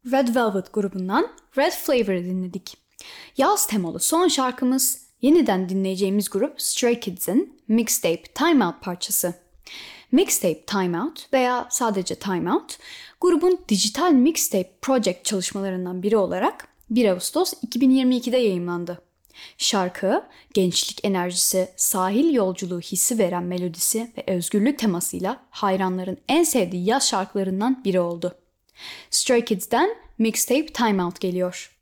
Red Velvet grubundan Red Flavor'ı dinledik. Yaz temalı son şarkımız yeniden dinleyeceğimiz grup Stray Kids'in Mixtape Time Out parçası. Mixtape Time Out veya sadece Time Out, grubun dijital mixtape project çalışmalarından biri olarak 1 Ağustos 2022'de yayımlandı. Şarkı, gençlik enerjisi, sahil yolculuğu hissi veren melodisi ve özgürlük temasıyla hayranların en sevdiği yaz şarkılarından biri oldu. Stray Kids'den Mixtape Time Out geliyor.